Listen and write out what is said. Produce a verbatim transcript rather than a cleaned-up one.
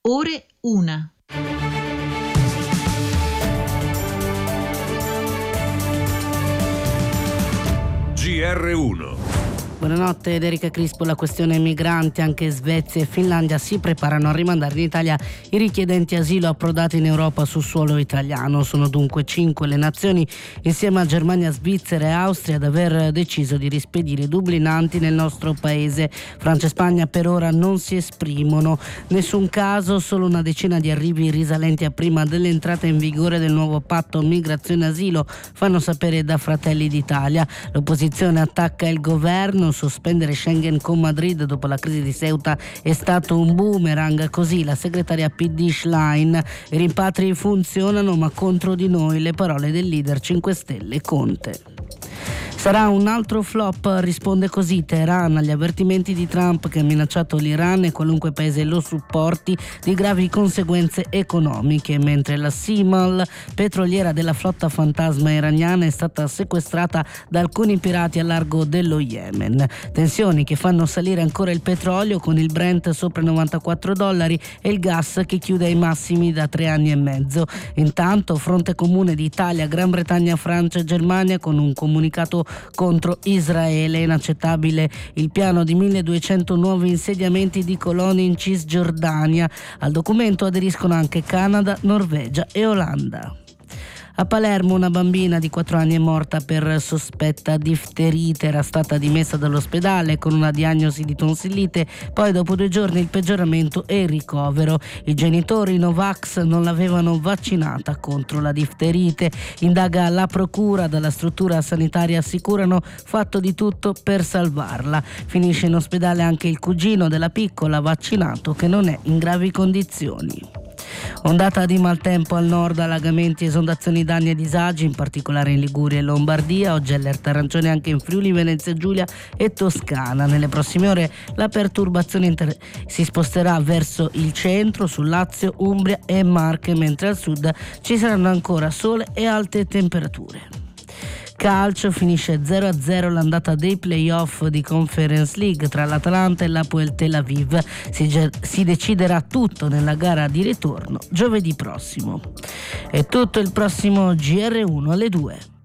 Ore una. G R uno. Buonanotte ed Erika Crispo. La questione migranti. Anche Svezia e Finlandia si preparano a rimandare in Italia i richiedenti asilo approdati in Europa su suolo italiano. Sono dunque cinque le nazioni, insieme a Germania, Svizzera e Austria, ad aver deciso di rispedire i dublinanti nel nostro paese. Francia e Spagna per ora non si esprimono. Nessun caso, solo una decina di arrivi risalenti a prima dell'entrata in vigore del nuovo patto migrazione-asilo, fanno sapere da Fratelli d'Italia. L'opposizione attacca il governo. Sospendere Schengen con Madrid dopo la crisi di Ceuta è stato un boomerang, così la segretaria P D Schlein. I rimpatri funzionano, ma contro di noi, le parole del leader cinque Stelle Conte. Sarà un altro flop, risponde così Teheran agli avvertimenti di Trump, che ha minacciato l'Iran e qualunque paese lo supporti di gravi conseguenze economiche, mentre la Simal, petroliera della flotta fantasma iraniana, è stata sequestrata da alcuni pirati a largo dello Yemen. Tensioni che fanno salire ancora il petrolio, con il Brent sopra i novantaquattro dollari e il gas che chiude ai massimi da tre anni e mezzo. Intanto fronte comune di Italia, Gran Bretagna, Francia e Germania con un comunicato contro Israele. Inaccettabile il piano di milleduecento nuovi insediamenti di colonie in Cisgiordania. Al documento aderiscono anche Canada, Norvegia e Olanda. A Palermo una bambina di quattro anni è morta per sospetta difterite. Era stata dimessa dall'ospedale con una diagnosi di tonsillite, poi dopo due giorni il peggioramento e il ricovero. I genitori Novax non l'avevano vaccinata contro la difterite. Indaga la procura, dalla struttura sanitaria assicurano fatto di tutto per salvarla. Finisce in ospedale anche il cugino della piccola, vaccinato, che non è in gravi condizioni. Ondata di maltempo al nord, allagamenti, esondazioni, danni e disagi, in particolare in Liguria e Lombardia. Oggi allerta arancione anche in Friuli, Venezia Giulia e Toscana. Nelle prossime ore la perturbazione inter- si sposterà verso il centro, sul Lazio, Umbria e Marche, mentre al sud ci saranno ancora sole e alte temperature. Calcio, finisce zero a zero l'andata dei playoff di Conference League tra l'Atalanta e l'Hapoel Tel Aviv. Si, ge- si deciderà tutto nella gara di ritorno giovedì prossimo. È tutto, il prossimo G R uno alle due.